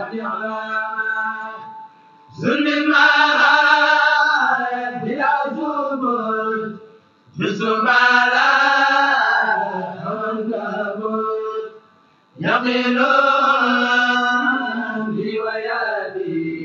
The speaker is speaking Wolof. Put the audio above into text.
ظلم ما بلا جبر جسم على هوى الكبر يقين